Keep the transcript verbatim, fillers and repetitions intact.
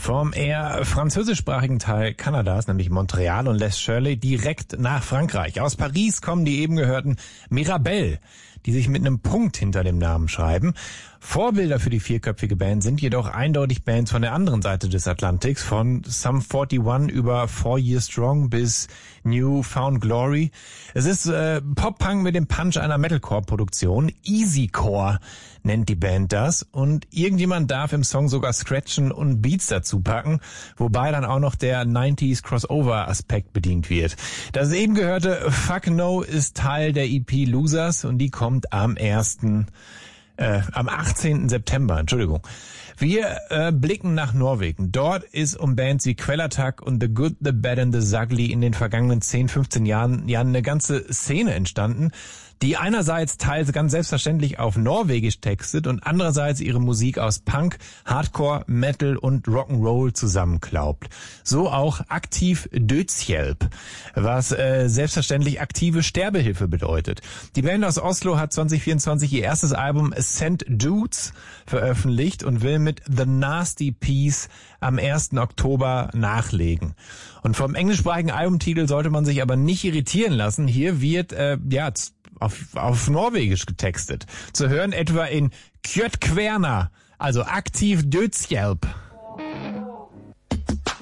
Vom eher französischsprachigen Teil Kanadas, nämlich Montreal und Les Shirley, direkt nach Frankreich. Aus Paris kommen die eben gehörten Mirabelle, die sich mit einem Punkt hinter dem Namen schreiben. Vorbilder für die vierköpfige Band sind jedoch eindeutig Bands von der anderen Seite des Atlantiks, von Sum forty-one über Four Years Strong bis New Found Glory. Es ist äh, Pop-Punk mit dem Punch einer Metalcore-Produktion. Easycore nennt die Band das, und irgendjemand darf im Song sogar Scratchen und Beats dazu packen, wobei dann auch noch der nineties Crossover-Aspekt bedient wird. Das eben gehörte Fuck No ist Teil der E P Losers, und die kommt am ersten Äh, am achtzehnten September, Entschuldigung. Wir äh, blicken nach Norwegen. Dort ist um Bands wie Quellattack und The Good, The Bad and The Sugly in den vergangenen zehn, fünfzehn Jahren, Jahren eine ganze Szene entstanden, die einerseits teils ganz selbstverständlich auf Norwegisch textet und andererseits ihre Musik aus Punk, Hardcore, Metal und Rock'n'Roll zusammenklaubt. So auch Aktiv Dödshjälp, was äh, selbstverständlich aktive Sterbehilfe bedeutet. Die Band aus Oslo hat zwanzig vierundzwanzig ihr erstes Album Sent Dudes veröffentlicht und will mit The Nasty Peace am ersten Oktober nachlegen. Und vom englischsprachigen Albumtitel sollte man sich aber nicht irritieren lassen. Hier wird äh, ja auf, auf Norwegisch getextet. Zu hören etwa in Kjötkverna, also Aktiv Dödshjälp.